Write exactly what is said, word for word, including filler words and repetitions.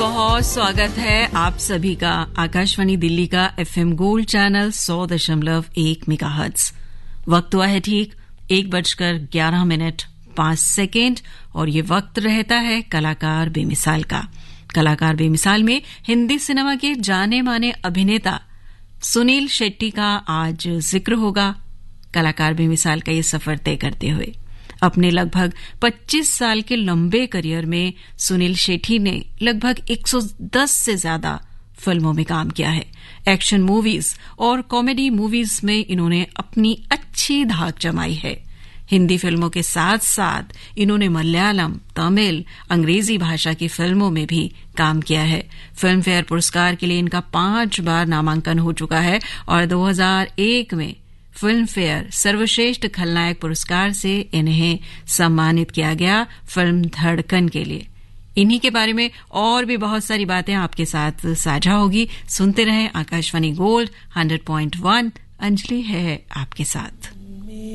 बहुत स्वागत है आप सभी का आकाशवाणी दिल्ली का एफएम गोल्ड चैनल सौ दशमलव एक मेगाहर्ट्ज। वक्त हुआ है ठीक एक बजकर ग्यारह मिनट पांच सेकेंड और ये वक्त रहता है कलाकार बेमिसाल का। कलाकार बेमिसाल में हिंदी सिनेमा के जाने माने अभिनेता सुनील शेट्टी का आज जिक्र होगा। कलाकार बेमिसाल का ये सफर तय करते हुए अपने लगभग पच्चीस साल के लंबे करियर में सुनील शेट्टी ने लगभग एक सौ दस से ज्यादा फिल्मों में काम किया है। एक्शन मूवीज और कॉमेडी मूवीज में इन्होंने अपनी अच्छी धाक जमाई है। हिंदी फिल्मों के साथ साथ इन्होंने मलयालम, तमिल, अंग्रेजी भाषा की फिल्मों में भी काम किया है। फिल्म फेयर पुरस्कार के लिए इनका पांच बार नामांकन हो चुका है और दो हज़ार एक में फिल्म फेयर सर्वश्रेष्ठ खलनायक पुरस्कार से इन्हें सम्मानित किया गया फिल्म धड़कन के लिए। इन्हीं के बारे में और भी बहुत सारी बातें आपके साथ साझा होगी। सुनते रहें आकाशवाणी गोल्ड सौ पॉइंट वन। अंजलि है आपके साथ।